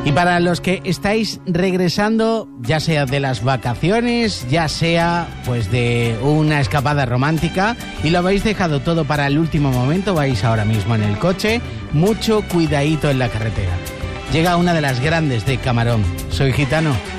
Y para los que estáis regresando, ya sea de las vacaciones, ya sea pues de una escapada romántica y lo habéis dejado todo para el último momento, vais ahora mismo en el coche, mucho cuidadito en la carretera. Llega una de las grandes de Camarón. Soy Gitano.